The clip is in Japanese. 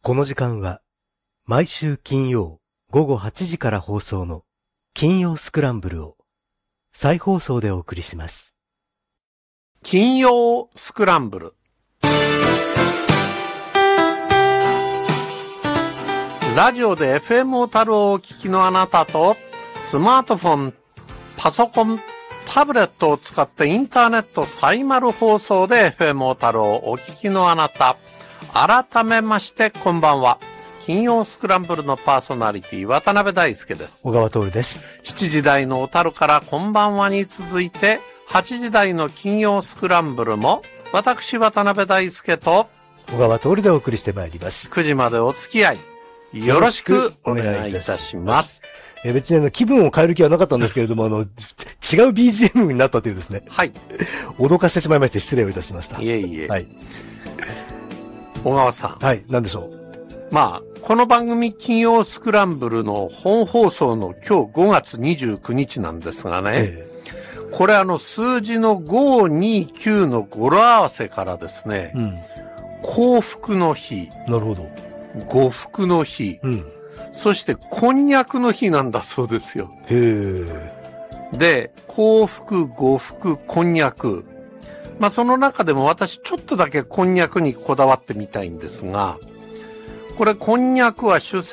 この時間は毎週金曜午後8時から放送の金曜スクランブルを再放送でお送りします。 金曜スクランブル。ラジオで FM 小樽をお聞きのあなたと、スマートフォン、パソコン、タブレットを使ってインターネットサイマル放送で FM 小樽をお聞きのあなた、改めましてこんばんは。金曜スクランブルのパーソナリティ渡辺大輔です。 小川徹です。 7時台の小樽からこんばんはに続いて、8時台の金曜スクランブルも私渡辺大輔と小川徹でお送りしてまいります。 9時までお付き合いよろしくお願いいたします。 別に気分を変える気はなかったんですけれども、違う BGM になったというですね。 はい。 脅かしてしまいまして失礼をいたしました。 いえいえ。 はい。 小川さん。 はい、なんでしょう。 まあ、この番組金曜スクランブルの本放送の今日5月29日なんですがね。これ数字の529の語呂合わせからですね。幸福の日。 なるほど。 呉服の日。そして、こんにゃくの日なんだそうですよ。で、幸福、呉服、こんにゃく。まあ、その中でも私ちょっとだけこんにゃくにこだわってみたいんですが、これこんにゃくは主成